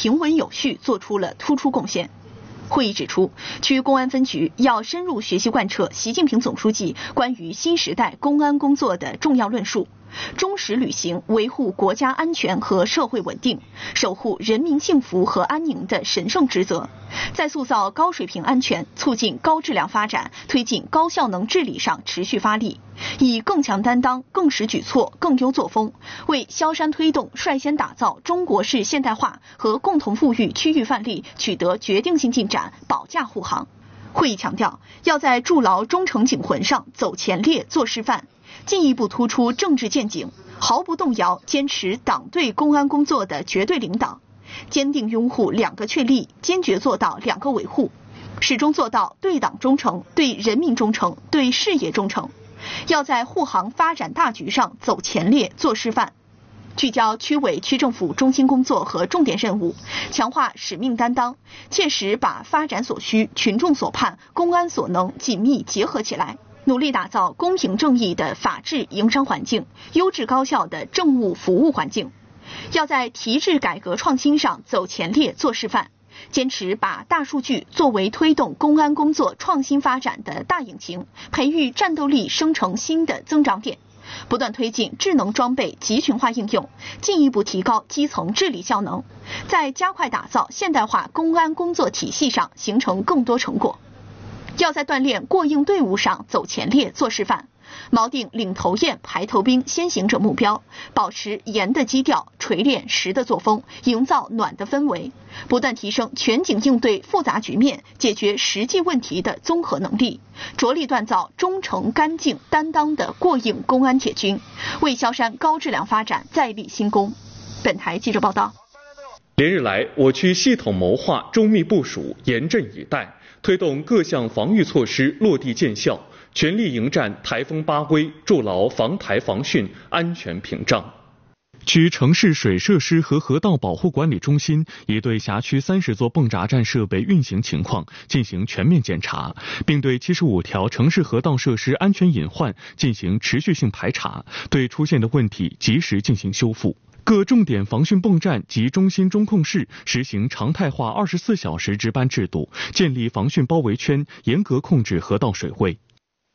平稳有序做出了突出贡献。会议指出，区公安分局要深入学习贯彻习近平总书记关于新时代公安工作的重要论述，忠实履行维护国家安全和社会稳定、守护人民幸福和安宁的神圣职责，在塑造高水平安全、促进高质量发展、推进高效能治理上持续发力，以更强担当、更实举措、更优作风，为萧山推动率先打造中国式现代化和共同富裕区域范例取得决定性进展保驾护航。会议强调，要在筑牢忠诚警魂上走前列、做示范，进一步突出政治见解，毫不动摇坚持党对公安工作的绝对领导，坚定拥护两个确立，坚决做到两个维护，始终做到对党忠诚、对人民忠诚、对事业忠诚。要在护航发展大局上走前列、做示范，聚焦区委区政府中心工作和重点任务，强化使命担当，切实把发展所需、群众所盼、公安所能紧密结合起来，努力打造公平正义的法治营商环境、优质高效的政务服务环境。要在提质改革创新上走前列、做示范，坚持把大数据作为推动公安工作创新发展的大引擎，培育战斗力生成新的增长点，不断推进智能装备集群化应用，进一步提高基层治理效能，在加快打造现代化公安工作体系上形成更多成果。要在锻炼过硬队伍上走前列、做示范，锚定领头雁、排头兵、先行者目标，保持严的基调，锤炼实的作风，营造暖的氛围，不断提升全景应对复杂局面、解决实际问题的综合能力，着力锻造忠诚、干净、担当的过硬公安铁军，为萧山高质量发展再立新功。本台记者报道。 连日来，我区系统谋划、周密部署、严阵以待，推动各项防御措施落地见效，全力迎战台风八威，筑牢防台防汛安全屏障。区城市水设施和河道保护管理中心已对辖区30座泵闸站设备运行情况进行全面检查，并对75条城市河道设施安全隐患进行持续性排查，对出现的问题及时进行修复。各重点防汛泵站及中心中控室实行常态化24小时值班制度，建立防汛包围圈，严格控制河道水位。